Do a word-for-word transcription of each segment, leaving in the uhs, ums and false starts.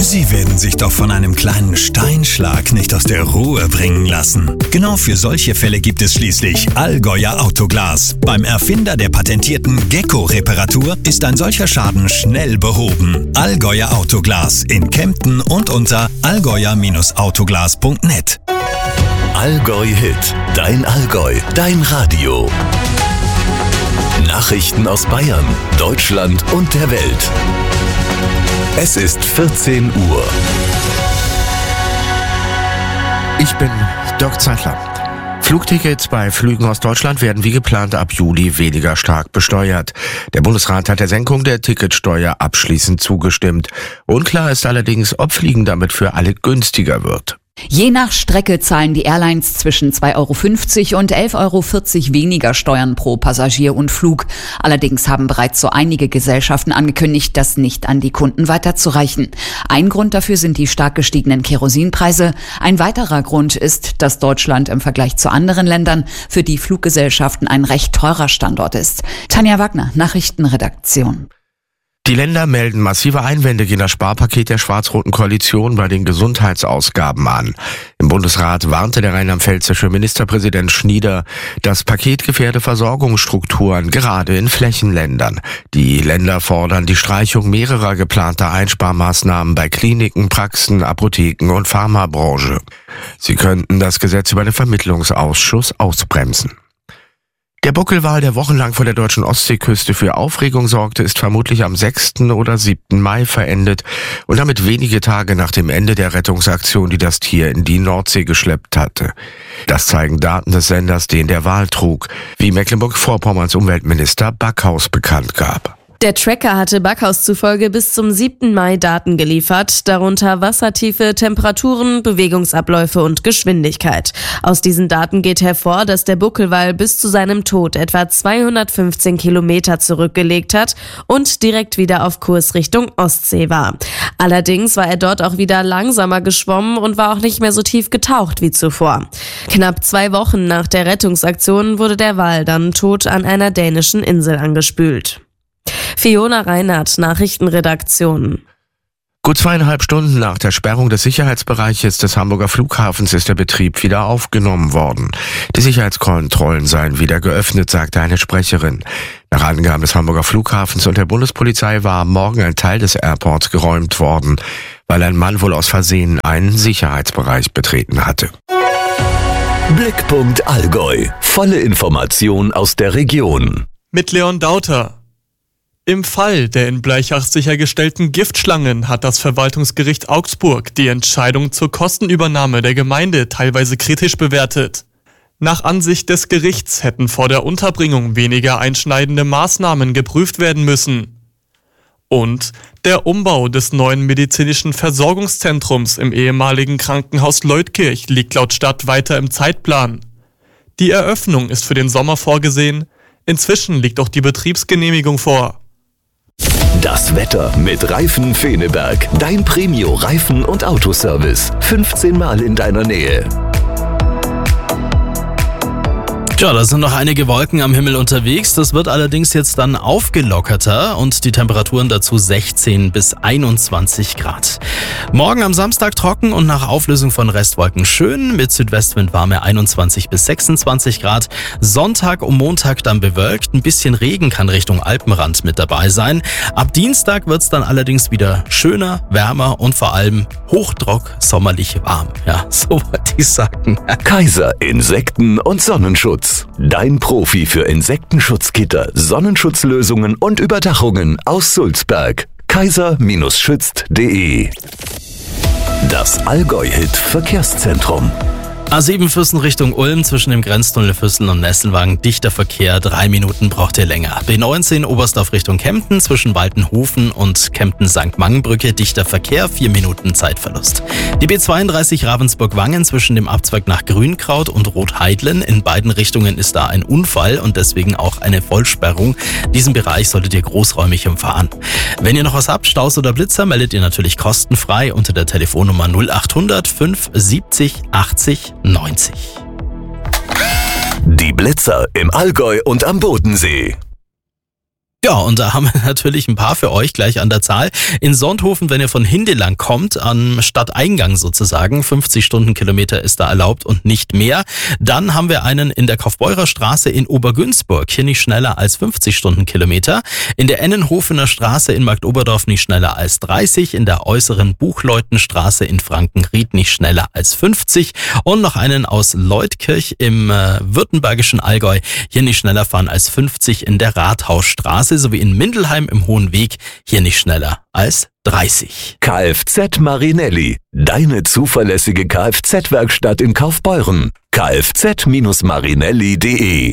Sie werden sich doch von einem kleinen Steinschlag nicht aus der Ruhe bringen lassen. Genau für solche Fälle gibt es schließlich Allgäuer Autoglas. Beim Erfinder der patentierten Gecko-Reparatur ist ein solcher Schaden schnell behoben. Allgäuer Autoglas in Kempten und unter allgäuer Autoglas punkt net. Allgäu Hit, dein Allgäu, dein Radio. Nachrichten aus Bayern, Deutschland und der Welt. Es ist vierzehn Uhr. Ich bin Dirk Zeitler. Flugtickets bei Flügen aus Deutschland werden wie geplant ab Juli weniger stark besteuert. Der Bundesrat hat der Senkung der Ticketsteuer abschließend zugestimmt. Unklar ist allerdings, ob Fliegen damit für alle günstiger wird. Je nach Strecke zahlen die Airlines zwischen zwei Euro fünfzig und elf Euro vierzig weniger Steuern pro Passagier und Flug. Allerdings haben bereits so einige Gesellschaften angekündigt, das nicht an die Kunden weiterzureichen. Ein Grund dafür sind die stark gestiegenen Kerosinpreise. Ein weiterer Grund ist, dass Deutschland im Vergleich zu anderen Ländern für die Fluggesellschaften ein recht teurer Standort ist. Tanja Wagner, Nachrichtenredaktion. Die Länder melden massive Einwände gegen das Sparpaket der schwarz-roten Koalition bei den Gesundheitsausgaben an. Im Bundesrat warnte der rheinland-pfälzische Ministerpräsident Schnieder, das Paket gefährde Versorgungsstrukturen, gerade in Flächenländern. Die Länder fordern die Streichung mehrerer geplanter Einsparmaßnahmen bei Kliniken, Praxen, Apotheken und Pharmabranche. Sie könnten das Gesetz über den Vermittlungsausschuss ausbremsen. Der Buckelwal, der wochenlang vor der deutschen Ostseeküste für Aufregung sorgte, ist vermutlich am sechsten oder siebten Mai verendet und damit wenige Tage nach dem Ende der Rettungsaktion, die das Tier in die Nordsee geschleppt hatte. Das zeigen Daten des Senders, den der Wal trug, wie Mecklenburg-Vorpommerns Umweltminister Backhaus bekannt gab. Der Tracker hatte Backhaus zufolge bis zum siebten Mai Daten geliefert, darunter Wassertiefe, Temperaturen, Bewegungsabläufe und Geschwindigkeit. Aus diesen Daten geht hervor, dass der Buckelwal bis zu seinem Tod etwa zweihundertfünfzehn Kilometer zurückgelegt hat und direkt wieder auf Kurs Richtung Ostsee war. Allerdings war er dort auch wieder langsamer geschwommen und war auch nicht mehr so tief getaucht wie zuvor. Knapp zwei Wochen nach der Rettungsaktion wurde der Wal dann tot an einer dänischen Insel angespült. Fiona Reinhardt, Nachrichtenredaktion. Gut zweieinhalb Stunden nach der Sperrung des Sicherheitsbereiches des Hamburger Flughafens ist der Betrieb wieder aufgenommen worden. Die Sicherheitskontrollen seien wieder geöffnet, sagte eine Sprecherin. Nach Angaben des Hamburger Flughafens und der Bundespolizei war am Morgen ein Teil des Airports geräumt worden, weil ein Mann wohl aus Versehen einen Sicherheitsbereich betreten hatte. Blickpunkt Allgäu. Volle Information aus der Region. Mit Leon Dauter. Im Fall der in Blaichach sichergestellten Giftschlangen hat das Verwaltungsgericht Augsburg die Entscheidung zur Kostenübernahme der Gemeinde teilweise kritisch bewertet. Nach Ansicht des Gerichts hätten vor der Unterbringung weniger einschneidende Maßnahmen geprüft werden müssen. Und der Umbau des neuen medizinischen Versorgungszentrums im ehemaligen Krankenhaus Leutkirch liegt laut Stadt weiter im Zeitplan. Die Eröffnung ist für den Sommer vorgesehen, inzwischen liegt auch die Betriebsgenehmigung vor. Das Wetter mit Reifen Feneberg. Dein Premio-Reifen- und Autoservice. fünfzehn Mal in deiner Nähe. Tja, da sind noch einige Wolken am Himmel unterwegs. Das wird allerdings jetzt dann aufgelockerter und die Temperaturen dazu sechzehn bis einundzwanzig Grad. Morgen am Samstag trocken und nach Auflösung von Restwolken schön. Mit Südwestwind warme einundzwanzig bis sechsundzwanzig Grad. Sonntag und Montag dann bewölkt. Ein bisschen Regen kann Richtung Alpenrand mit dabei sein. Ab Dienstag wird's dann allerdings wieder schöner, wärmer und vor allem hochdrock, sommerlich warm. Ja, so wollte ich sagen. Kaiser Insekten- und Sonnenschutz. Dein Profi für Insektenschutzgitter, Sonnenschutzlösungen und Überdachungen aus Sulzberg. kaiser schützt punkt de. Das Allgäu-Hit Verkehrszentrum. A sieben Füssen Richtung Ulm zwischen dem Grenztunnel Füssen und Nesselwagen dichter Verkehr, drei Minuten braucht ihr länger. B neunzehn Oberstdorf Richtung Kempten zwischen Waltenhofen und Kempten-Sankt Mangenbrücke dichter Verkehr, vier Minuten Zeitverlust. Die B zweiunddreißig Ravensburg-Wangen zwischen dem Abzweig nach Grünkraut und Rotheidlen. In beiden Richtungen ist da ein Unfall und deswegen auch eine Vollsperrung. Diesen Bereich solltet ihr großräumig umfahren. Wenn ihr noch was habt, Staus oder Blitzer, meldet ihr natürlich kostenfrei unter der Telefonnummer null achthundert fünf siebzig achtzig neunzig. Die Blitzer im Allgäu und am Bodensee. Ja, und da haben wir natürlich ein paar für euch gleich an der Zahl. In Sonthofen, wenn ihr von Hindelang kommt, am Stadteingang sozusagen, fünfzig Stundenkilometer ist da erlaubt und nicht mehr. Dann haben wir einen in der Kaufbeurer Straße in Obergünzburg, hier nicht schneller als fünfzig Stundenkilometer. In der Ennenhofener Straße in Marktoberdorf nicht schneller als dreißig. In der äußeren Buchleutenstraße in Frankenried nicht schneller als fünfzig. Und noch einen aus Leutkirch im äh, württembergischen Allgäu, hier nicht schneller fahren als fünfzig in der Rathausstraße. Sowie in Mindelheim im Hohen Weg hier nicht schneller als dreißig. Kfz Marinelli, deine zuverlässige Kfz-Werkstatt in Kaufbeuren. kfz Marinelli punkt de.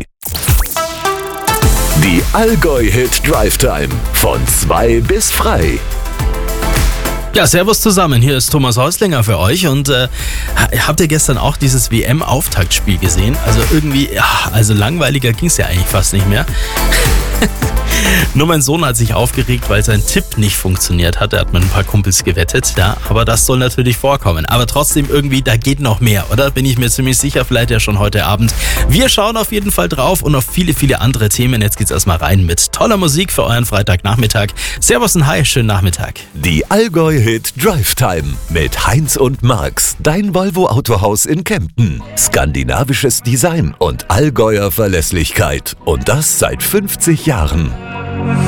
Die Allgäu-Hit Drive Time von zwei bis frei. Ja, servus zusammen, hier ist Thomas Häuslinger für euch und äh, habt ihr gestern auch dieses W M-Auftaktspiel gesehen? Also irgendwie, ja, also langweiliger ging's ja eigentlich fast nicht mehr. Nur mein Sohn hat sich aufgeregt, weil sein Tipp nicht funktioniert hat. Er hat mit ein paar Kumpels gewettet, ja, aber das soll natürlich vorkommen. Aber trotzdem irgendwie, da geht noch mehr, oder? Bin ich mir ziemlich sicher, vielleicht ja schon heute Abend. Wir schauen auf jeden Fall drauf und auf viele, viele andere Themen. Jetzt geht's erstmal rein mit toller Musik für euren Freitagnachmittag. Servus und hi, schönen Nachmittag. Die Allgäu-Hit Drive Time mit Heinz und Max, dein Volvo Autohaus in Kempten. Skandinavisches Design und Allgäuer Verlässlichkeit. Und das seit fünfzig Jahren.